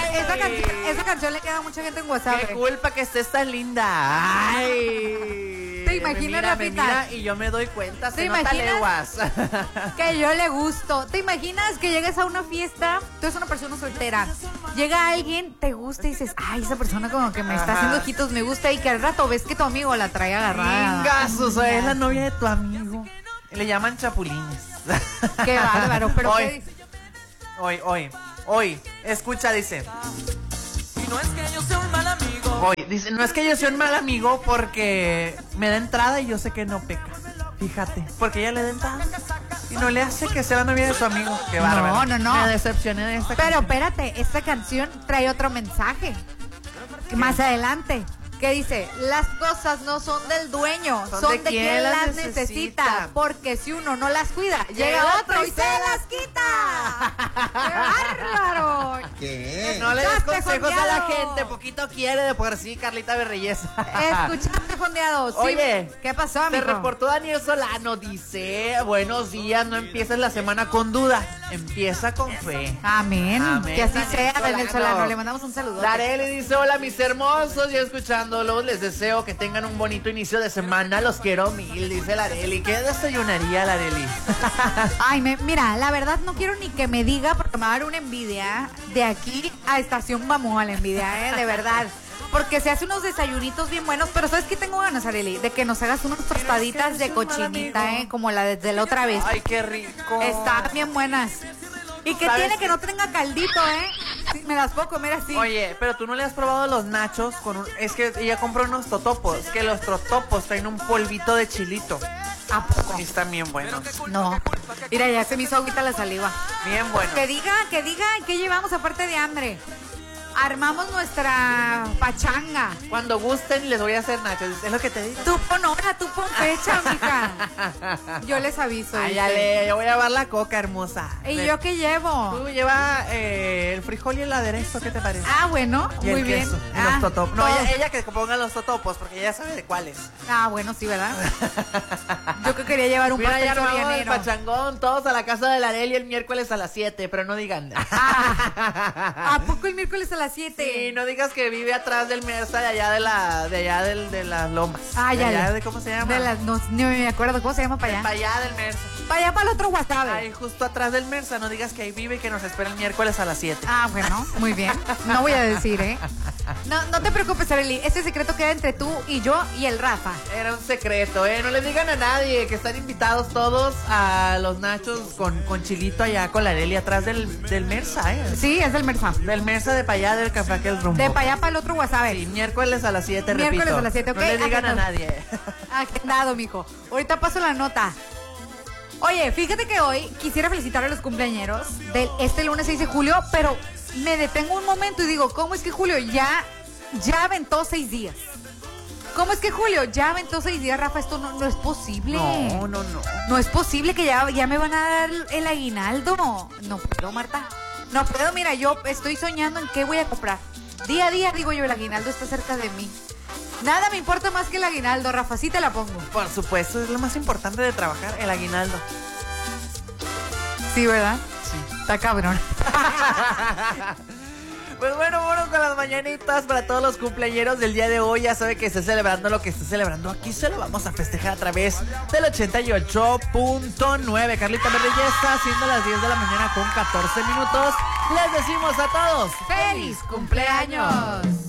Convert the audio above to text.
esa canción le queda a mucha gente en WhatsApp. Qué culpa que estés tan linda. Ay. ¿Te imaginas, me Rafita? mira y yo me doy cuenta, ¿Te se nota imaginas? leguas. Que yo le gusto. ¿Te imaginas que llegues a una fiesta? Tú eres una persona soltera. Llega alguien, te gusta y dices, ay, esa persona como que me está haciendo ojitos, me gusta. Y que al rato ves que tu amigo la trae agarrada. Ingazos, es la novia de tu amigo. Le llaman chapulines. Qué bárbaro, pero ¿qué dice? Hoy, escucha, dice. Y no es que yo sea un mal amigo. Hoy, dice, no es que yo sea un mal amigo porque me da entrada y yo sé que no peca. Fíjate, porque ella le da entrada y no le hace que sea la novia de su amigo. Qué bárbaro. No. Me decepcioné de esta Pero canción. espérate, esta canción trae otro mensaje. Más adelante. Que dice, las cosas no son del dueño, son de quien las necesita. Porque si uno no las cuida, llega otro y se las quita. ¡Qué bárbaro! ¿Qué? No le des Escuchaste, consejos a la fondeado. gente, poquito quiere de por sí, Carlita Berreyes. Escuchaste, fondeado. Sí. Oye, ¿Qué pasó, Se amigo? reportó Daniel Solano, dice, buenos días, no empieces la semana con duda, empieza con fe. Amén. Amén, Que así Daniel sea, Daniel Solano. Solano. Le mandamos un saludo. Dareli dice, hola mis hermosos, ya escuchándolos, les deseo que tengan un bonito inicio de semana, los quiero mil, dice Lareli. ¿Qué desayunaría Lareli? Ay, mira, la verdad no quiero ni que me diga porque me va a dar una envidia de aquí a Estación Vamos a la envidia, de verdad. Porque se hace unos desayunitos bien buenos, pero ¿sabes qué tengo ganas, Arely? De que nos hagas unas tostaditas de cochinita, como la de la otra vez. Ay, qué rico. Están bien buenas. Y que ¿Sabes tiene qué? que no tenga caldito, Sí, me las puedo comer así. Oye, pero tú no le has probado los nachos con un... Es que ella compró unos totopos, que los totopos traen un polvito de chilito. ¿A poco? Y están bien buenos. No. Mira, ya se me hizo agüita la saliva. Bien buenos. Que diga, ¿qué llevamos aparte de hambre? Armamos nuestra pachanga. Cuando gusten les voy a hacer nachos, es lo que te digo. Tú pon hora, tú pon fecha, mija. Yo les aviso. Ay, ¿viste? Ale, yo voy a llevar la coca hermosa. ¿Y yo qué llevo? Tú lleva el frijol y el aderezo, ¿qué te parece? Ah, bueno, Y muy el bien. queso, y los totopos. No, todo. ella que ponga los totopos, porque ella sabe de cuáles. Ah, bueno, sí, ¿verdad? Yo que quería llevar un Mira, ya pastel armamos el sorianero. pachangón, todos a la casa de la Arely el miércoles a las 7, pero no digan. ¿A poco el miércoles a las 7? Sí, no digas que vive atrás del Mersa de allá de las lomas. Ah, de ya. allá de ¿cómo se llama? No me acuerdo cómo se llama para allá. Para allá del Mersa. Para allá, para el otro WhatsApp. Ay, justo atrás del Mersa, no digas que ahí vive y que nos espera el miércoles a las 7. Ah, bueno, muy bien. No voy a decir, No te preocupes, Arely. Este secreto queda entre tú y yo y el Rafa. Era un secreto, no le digan a nadie que están invitados todos a los nachos con chilito allá con la Arely atrás del Mersa, Sí, es del Mersa. Del Mersa de para allá del Café Aquel Rumbo. De para allá, para el otro WhatsApp. Sí, miércoles a las 7, repito. Miércoles a las 7, ¿ok? No le digan a Agendado. nadie. Agendado, mijo. Ahorita paso la nota. Oye, fíjate que hoy quisiera felicitar a los cumpleañeros del lunes 6 de julio, pero me detengo un momento y digo, ¿cómo es que Julio ya aventó 6 días? ¿Cómo es que Julio ya aventó 6 días, Rafa? Esto no es posible. No. No es posible que ya me van a dar el aguinaldo. No puedo, Marta. No puedo, mira, yo estoy soñando en qué voy a comprar. Día a día, digo yo, el aguinaldo está cerca de mí. Nada me importa más que el aguinaldo, Rafa, sí te la pongo. Por supuesto, es lo más importante de trabajar, el aguinaldo. Sí, ¿verdad? Sí. Está cabrón. Pues bueno, vámonos con las mañanitas para todos los cumpleañeros del día de hoy. Ya sabe que esté celebrando lo que esté celebrando. Aquí se lo vamos a festejar a través del 88.9. Carlita Verde ya está haciendo las 10 de la mañana con 14 minutos. Les decimos a todos ¡Feliz cumpleaños!